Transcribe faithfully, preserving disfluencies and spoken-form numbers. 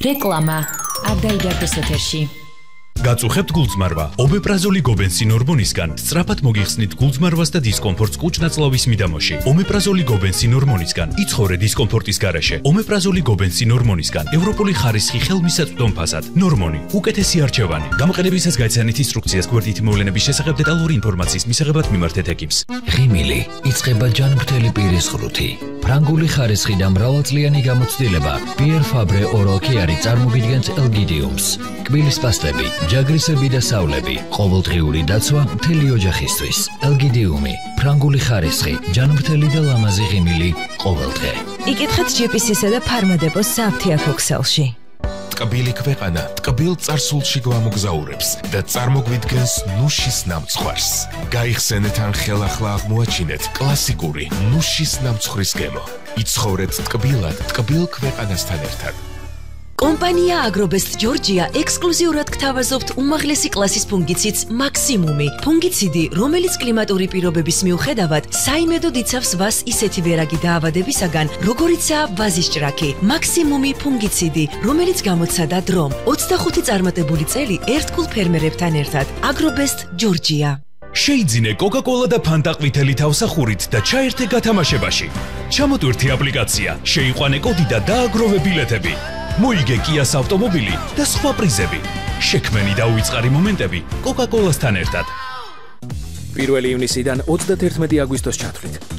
რეკლამა არ დაიდარდოს ეთერში. გაწუხებთ გულწმარვა. ომეპრაზოლი გობენსინ ჰორმონისგან სწრაფად მოგიხსნით გულწმარვას და დისკომფორტს კუჭ-ნაწლავის მიდამოში. ომეპრაზოლი გობენსინ ჰორმონისგან იცხოვრე დისკომფორტის გარეშე. ომეპრაზოლი გობენსინ ჰორმონისგან ევროპული ხარისხი ხელმისაწვდომ ფასად. ნორმონი უკეთესი არჩევანი. გამოყენებისას გაიცანით ინსტრუქციას გვერდითი მოვლენების შესახებ დეტალური ინფორმაციის მისაღებად მიმართეთ ეკიპს. ღიმილი იწყება ჯანმრთელი პირის ხრუთი. ფრანგული ხარისხი და მრავალწლიანი გამოცდილება Pierre Fabre Oral Care წარმოგიდგენთ ელგიდიუმს. კბილის პასტები, ჯაგრისები და სავლები, ყოველდღიური დაცვა მთელი ოჯახისთვის. ელგიდიუმი, ფრანგული ხარისხი, ჯანმრთელი და ლამაზი ღიმილი ყოველდღე. იკითხეთ ჯი პი სი-სა და ფარმადებოს სააფთიაქო ქსელში. ტკბილი ქვეყანა ტკბილ წარსულში გვამოგზაურებს და წარმოგვიდგენს ნუშის ნამცხვარს. გაიხსენეთ ან ხელახლა აღმოაჩინეთ კლასიკური ნუშის ნამცხვრის გემო. იცხოვრეთ ტკბილად ტკბილ ქვეყანასთან ერთად. კომპანია აგრობესტ ჯორჯია ექსკლუზიურად გთავაზობთ უმაღლესი კლასის ფუნგიციდს მაქსიმუმი. ფუნგიციდი, რომელიც კლიმატური პირობების მიუხედავად საიმედოდ იცავს ვას ისეთი ვერაგი დაავადებისაგან, როგორიცაა ვაზის ჭრაქი. მაქსიმუმი ფუნგიციდი, რომელიც გამოცადა დრომ. ოცდახუთი წარმატებული წელი ერთგულ ფერმერებთან ერთად. აგრობესტ ჯორჯია. შეიძინე კოკა-კოლა და ფანტა ყვითელი თავსახურით და ჩაერთე გათამაშებაში. ჩამოტვირთი აპლიკაცია, შეიყვანე კოდი და დააგროვე ბილეთები. მოიგე კიას ავტომობილი და სხვა პრიზები. შექმენი და უიწყარი მომენტები კოკა-კოლასთან ერთად. პირველი ივნისიდან ოცდაათერთმეტი აგვისტოს ჩათვლით.